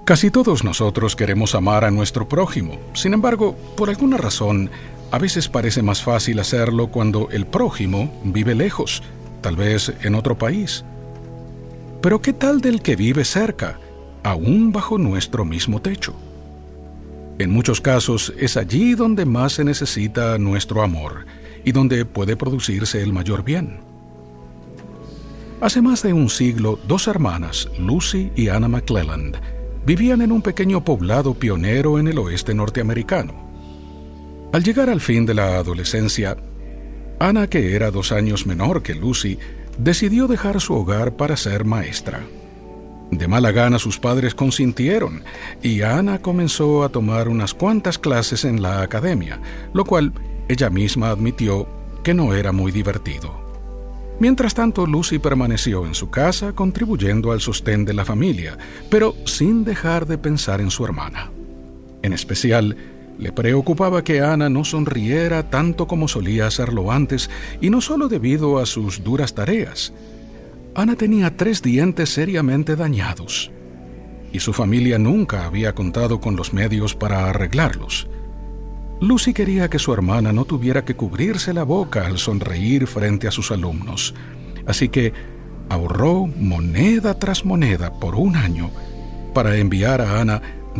Casi todos nosotros queremos amar a nuestro prójimo. Sin embargo, por alguna razón, a veces parece más fácil hacerlo cuando el prójimo vive lejos, tal vez en otro país. Pero ¿qué tal del que vive cerca, aún bajo nuestro mismo techo? En muchos casos es allí donde más se necesita nuestro amor y donde puede producirse el mayor bien. Hace más de un siglo, dos hermanas, Lucy y Anna McClelland, vivían en un pequeño poblado pionero en el oeste norteamericano. Al llegar al fin de la adolescencia, Anna, que era 2 años menor que Lucy, decidió dejar su hogar para ser maestra. De mala gana sus padres consintieron y Anna comenzó a tomar unas cuantas clases en la academia, lo cual ella misma admitió que no era muy divertido. Mientras tanto, Lucy permaneció en su casa contribuyendo al sostén de la familia, pero sin dejar de pensar en su hermana. En especial, le preocupaba que Anna no sonriera tanto como solía hacerlo antes, y no solo debido a sus duras tareas. Anna tenía 3 dientes seriamente dañados, y su familia nunca había contado con los medios para arreglarlos. Lucy quería que su hermana no tuviera que cubrirse la boca al sonreír frente a sus alumnos, así que ahorró moneda tras moneda por 1 año para enviar a Anna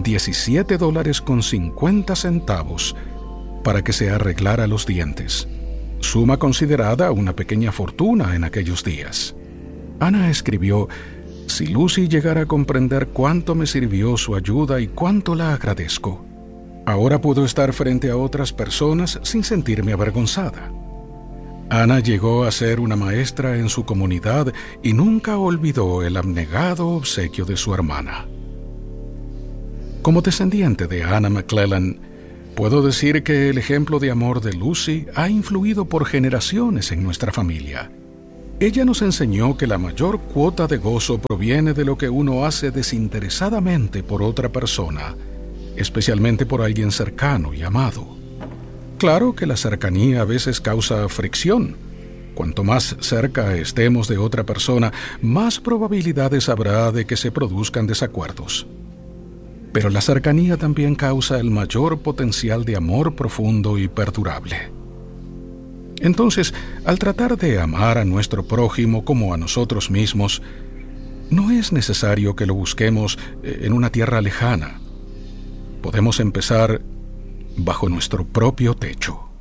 $17.50 para que se arreglara los dientes, suma considerada una pequeña fortuna en aquellos días. Anna escribió: «Si Lucy llegara a comprender cuánto me sirvió su ayuda y cuánto la agradezco, ahora puedo estar frente a otras personas sin sentirme avergonzada». Anna llegó a ser una maestra en su comunidad y nunca olvidó el abnegado obsequio de su hermana. Como descendiente de Anna McClelland, puedo decir que el ejemplo de amor de Lucy ha influido por generaciones en nuestra familia. Ella nos enseñó que la mayor cuota de gozo proviene de lo que uno hace desinteresadamente por otra persona, especialmente por alguien cercano y amado. Claro que la cercanía a veces causa fricción. Cuanto más cerca estemos de otra persona, más probabilidades habrá de que se produzcan desacuerdos. Pero la cercanía también causa el mayor potencial de amor profundo y perdurable. Entonces, al tratar de amar a nuestro prójimo como a nosotros mismos, no es necesario que lo busquemos en una tierra lejana. Podemos empezar bajo nuestro propio techo.